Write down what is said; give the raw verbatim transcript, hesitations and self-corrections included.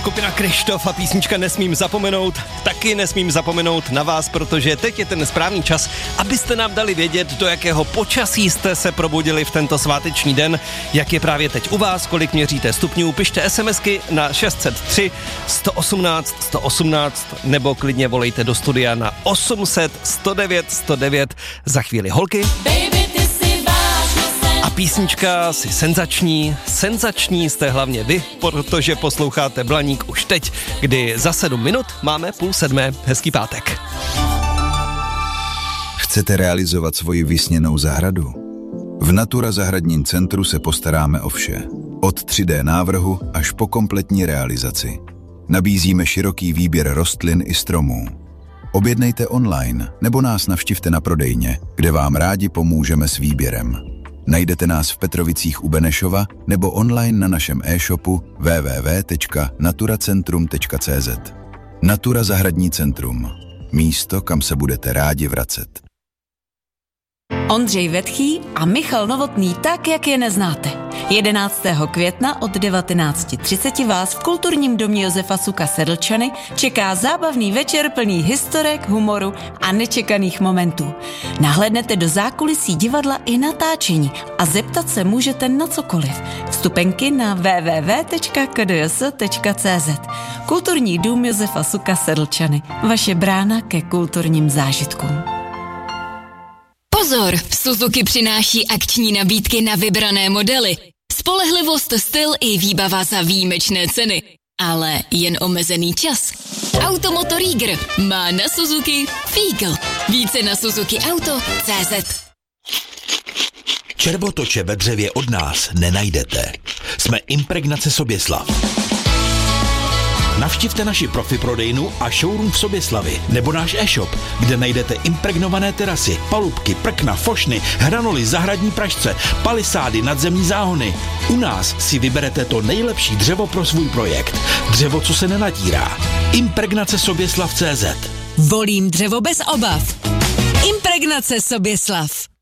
skupina Kryštof a písnička Nesmím zapomenout. Taky nesmím zapomenout na vás, protože teď je ten správný čas, abyste nám dali vědět, do jakého počasí jste se probudili v tento sváteční den, jak je právě teď u vás, kolik měříte stupňů. Pište SMSky na šest set tři sto osmnáct sto osmnáct nebo klidně volejte do studia na osm set sto devět sto devět. Za chvíli holky. Baby, ty jsi vážně sen. A písnička si senzační, senzační jste hlavně vy, protože posloucháte Blaník už teď, kdy za sedm minut máme půl sedmé. Hezký pátek. Chcete realizovat svoji vysněnou zahradu? V Natura zahradním centru se postaráme o vše. Od tři dé návrhu až po kompletní realizaci. Nabízíme široký výběr rostlin i stromů. Objednejte online nebo nás navštivte na prodejně, kde vám rádi pomůžeme s výběrem. Najdete nás v Petrovicích u Benešova nebo online na našem e-shopu w w w tečka naturacentrum tečka c z. Natura zahradní centrum. Místo, kam se budete rádi vracet. Ondřej Vetchý a Michal Novotný tak, jak je neznáte. jedenáctého května od devatenáct třicet vás v kulturním domě Josefa Suka Sedlčany čeká zábavný večer plný historek, humoru a nečekaných momentů. Nahlédnete do zákulisí divadla i natáčení a zeptat se můžete na cokoliv. Vstupenky na w w w tečka k d s tečka c z. Kulturní dům Josefa Suka Sedlčany. Vaše brána ke kulturním zážitkům. Pozor! Suzuki přináší akční nabídky na vybrané modely. Spolehlivost, styl i výbava za výjimečné ceny. Ale jen omezený čas. Automoto Rieger má na Suzuki Fígl. Více na suzuki auto tečka c z. Červotoče ve dřevě od nás nenajdete. Jsme Impregnace Soběslav. Navštivte naši profi prodejnu a showroom v Soběslavi nebo náš e-shop, kde najdete impregnované terasy, palubky, prkna, fošny, hranoly, zahradní pražce, palisády, nadzemní záhony. U nás si vyberete to nejlepší dřevo pro svůj projekt. Dřevo, co se nenatírá. Impregnace Soběslav tečka c z. Volím dřevo bez obav. Impregnace Soběslav.